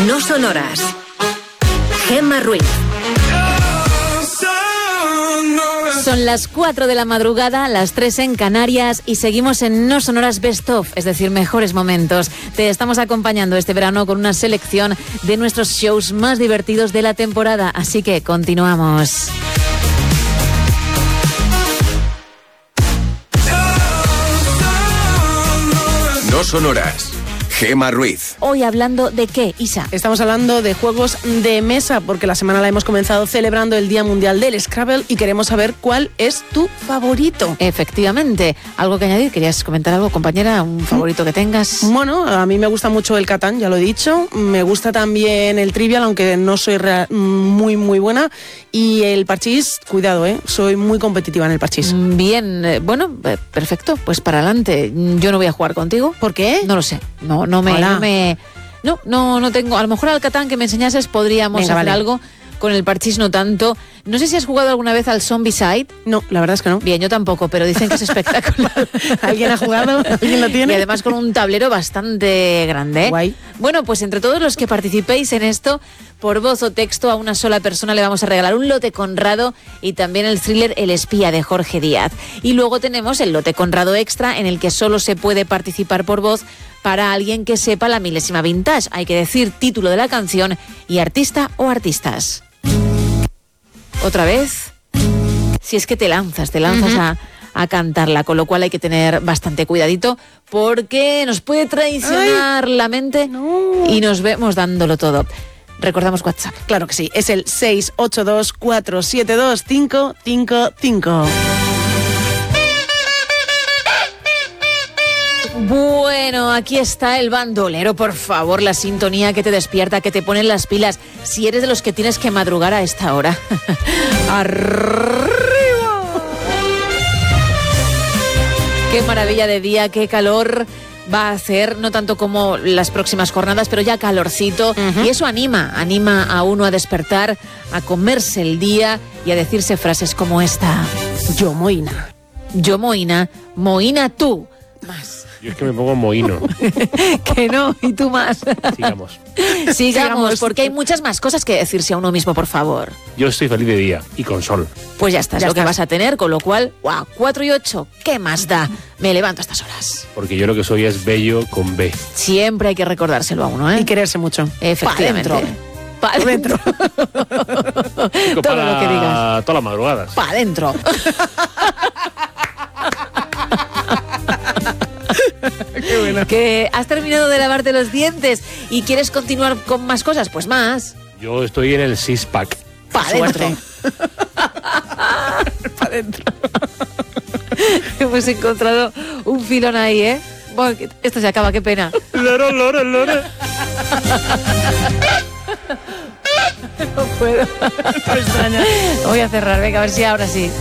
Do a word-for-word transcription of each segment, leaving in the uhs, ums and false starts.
No sonoras. Gemma Ruiz. Son las cuatro de la madrugada, las tres en Canarias, y seguimos en No Sonoras Best Of, es decir, mejores momentos. Te estamos acompañando este verano con una selección de nuestros shows más divertidos de la temporada, así que continuamos. No Sonoras. Gemma Ruiz. Hoy hablando de qué, Isa. Estamos hablando de juegos de mesa, porque la semana la hemos comenzado celebrando el Día Mundial del Scrabble y queremos saber cuál es tu favorito. Efectivamente. ¿Algo que añadir? ¿Querías comentar algo, compañera? ¿Un favorito que tengas? Bueno, a mí me gusta mucho el Catán, ya lo he dicho. Me gusta también el Trivial, aunque no soy rea- muy, muy buena. Y el Parchís, cuidado, ¿eh? Soy muy competitiva en el Parchís. Bien, eh, bueno, eh, perfecto. Pues para adelante. Yo no voy a jugar contigo. ¿Por qué? No lo sé. No, no me... No, me no, no, no tengo... A lo mejor al Catán que me enseñases podríamos Venga, hacer vale. algo. Con el Parchís no tanto. No sé si has jugado alguna vez al Zombicide. No, la verdad es que no. Bien, yo tampoco, pero dicen que es espectacular. ¿Alguien ha jugado? ¿Alguien lo tiene? Y además con un tablero bastante grande, ¿eh? Guay. Bueno, pues entre todos los que participéis en esto, por voz o texto, a una sola persona le vamos a regalar un lote Conrado y también el thriller El espía de Jorge Díaz. Y luego tenemos el lote Conrado extra, en el que solo se puede participar por voz para alguien que sepa la milésima vintage. Hay que decir título de la canción y artista o artistas. Otra vez, si es que te lanzas, te lanzas uh-huh. a, a cantarla, con lo cual hay que tener bastante cuidadito porque nos puede traicionar Ay, la mente no. y nos vemos dándolo todo. Recordamos WhatsApp. Claro que sí, es el seis ocho dos, cuatro siete dos, cinco cinco cinco. Bueno, aquí está el bandolero, por favor, la sintonía que te despierta, que te pone en las pilas, si eres de los que tienes que madrugar a esta hora. ¡Arriba! Qué maravilla de día, qué calor va a hacer, no tanto como las próximas jornadas, pero ya calorcito, uh-huh. y eso anima, anima a uno a despertar, a comerse el día y a decirse frases como esta. Yo, Moina. Yo, Moina. Moina, tú. Más. Yo es que me pongo mohino. Que no, y tú más. Sigamos. Sigamos. Sigamos, porque hay muchas más cosas que decirse a uno mismo, por favor. Yo estoy feliz de día y con sol. Pues ya está, es ya lo estás. que vas a tener, con lo cual, guau, cuatro y ocho, ¿qué más da? Me levanto a estas horas. Porque yo lo que soy es bello con B. Siempre hay que recordárselo a uno, ¿eh? Y quererse mucho. Efectivamente. Pa' dentro. Pa' dentro. Todo lo que digas. Todas las madrugadas. Pa' dentro. Qué bueno. Que has terminado de lavarte los dientes y quieres continuar con más cosas, pues más. Yo estoy en el six-pack. Pa' dentro. Pa' dentro. Hemos encontrado un filón ahí, ¿eh? Bueno, esto se acaba, qué pena. Loro, loro, loro. No puedo. Voy a cerrar, venga, a ver si ahora sí.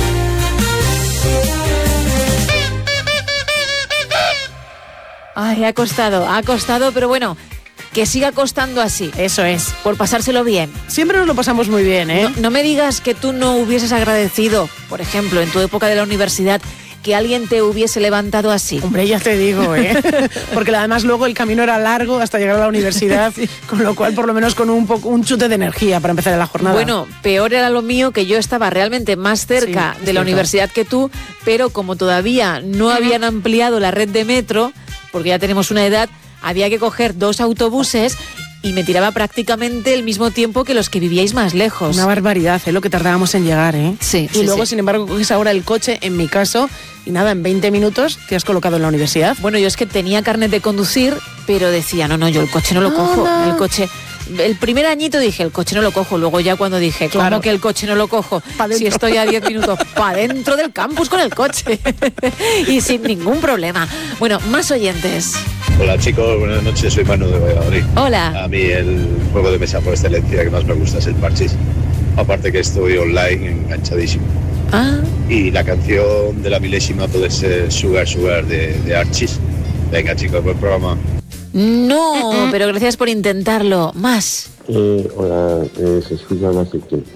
Ay, ha costado, ha costado, pero bueno, que siga costando así. Eso es. Por pasárselo bien. Siempre nos lo pasamos muy bien, ¿eh? No, no me digas que tú no hubieses agradecido, por ejemplo, en tu época de la universidad, que alguien te hubiese levantado así. Hombre, ya te digo, ¿eh? Porque además luego el camino era largo hasta llegar a la universidad, sí. Con lo cual por lo menos con un poco un chute de energía para empezar la jornada. Bueno, peor era lo mío, que yo estaba realmente más cerca Sí, de la cierto. universidad que tú, pero como todavía no habían ampliado la red de metro, porque ya tenemos una edad, había que coger dos autobuses y me tiraba prácticamente el mismo tiempo que los que vivíais más lejos. Una barbaridad, ¿eh? Lo que tardábamos en llegar, ¿eh? Sí, Y sí, luego, sí. sin embargo, coges ahora el coche, en mi caso, y nada, en veinte minutos te has colocado en la universidad. Bueno, yo es que tenía carnet de conducir, pero decía, no, no, yo el coche no lo cojo, Anda. el coche... El primer añito dije, el coche no lo cojo, luego ya cuando dije, Claro. ¿cómo que el coche no lo cojo? Pa' dentro. Si estoy a diez minutos, para dentro del campus con el coche. Y sin ningún problema. Bueno, más oyentes. Hola chicos, buenas noches, soy Manu de Valladolid. Hola. A mí el juego de mesa por excelencia que más me gusta es el Parchís. Aparte que estoy online enganchadísimo. Ah, Y la canción de la milésima puede ser Sugar Sugar de, de Archis. Venga chicos, buen programa. no, pero gracias por intentarlo. Más. Eh, hola, eh, se escucha más que